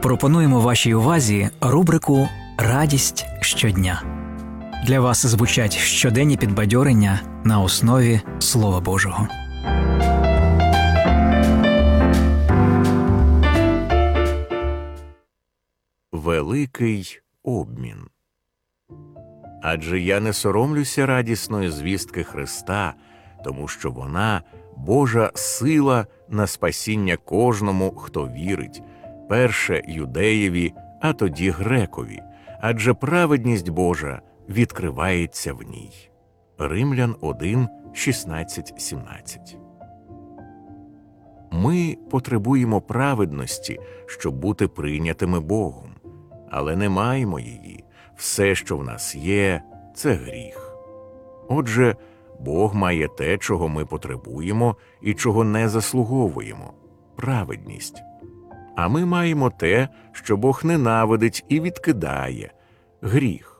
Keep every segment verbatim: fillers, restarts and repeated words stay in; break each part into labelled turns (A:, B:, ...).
A: Пропонуємо вашій увазі рубрику «Радість щодня». Для вас звучать щоденні підбадьорення на основі Слова Божого.
B: Великий обмін. Адже я не соромлюся радісної звістки Христа, тому що вона – Божа сила на спасіння кожному, хто вірить, перше юдеєві, а тоді грекові, адже праведність Божа відкривається в ній. Римлян один, шістнадцять сімнадцять. Ми потребуємо праведності, щоб бути прийнятими Богом, але не маємо її. Все, що в нас є, це гріх. Отже, Бог має те, чого ми потребуємо і чого не заслуговуємо – праведність. А ми маємо те, що Бог ненавидить і відкидає – гріх.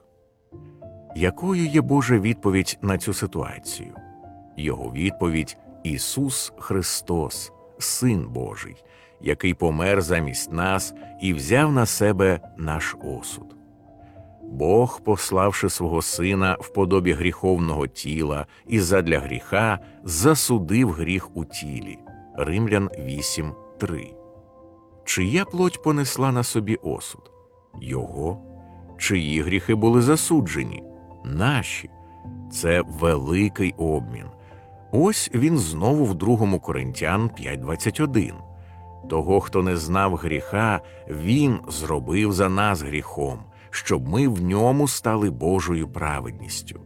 B: Якою є Божа відповідь на цю ситуацію? Його відповідь – Ісус Христос, Син Божий, який помер замість нас і взяв на себе наш осуд. Бог, пославши свого Сина в подобі гріховного тіла і задля гріха, засудив гріх у тілі. Римлян вісім, три. Чия плоть понесла на собі осуд? Його. Чиї гріхи були засуджені? Наші. Це великий обмін. Ось він знову в другому Коринтян п'ять, двадцять один. Того, хто не знав гріха, він зробив за нас гріхом, щоб ми в ньому стали Божою праведністю.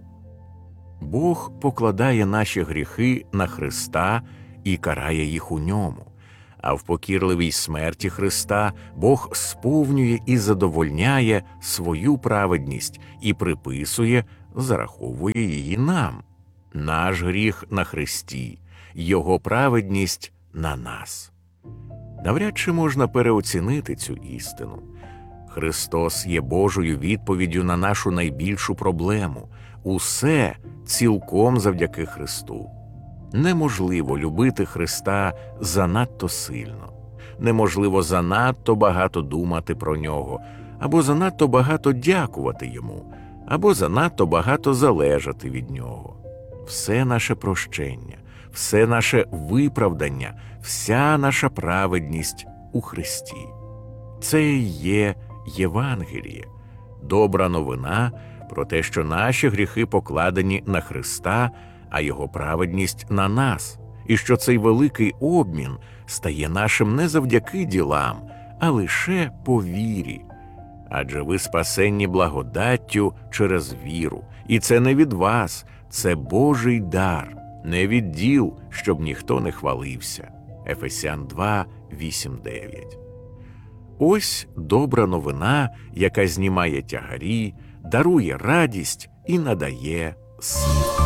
B: Бог покладає наші гріхи на Христа і карає їх у ньому, а в покірливій смерті Христа Бог сповнює і задовольняє свою праведність і приписує, зараховує її нам. Наш гріх на Христі, Його праведність на нас. Навряд чи можна переоцінити цю істину. Христос є Божою відповіддю на нашу найбільшу проблему. Усе цілком завдяки Христу. Неможливо любити Христа занадто сильно. Неможливо занадто багато думати про Нього, або занадто багато дякувати Йому, або занадто багато залежати від Нього. Все наше прощення, все наше виправдання, вся наша праведність у Христі. Це і є Євангеліє, добра новина про те, що наші гріхи покладені на Христа, а Його праведність на нас, і що цей великий обмін стає нашим не завдяки ділам, а лише по вірі. Адже ви спасенні благодаттю через віру, і це не від вас, це Божий дар, не від діл, щоб ніхто не хвалився. Ефесян два, вісім, дев'ять. Ось добра новина, яка знімає тягарі, дарує радість і надає силу.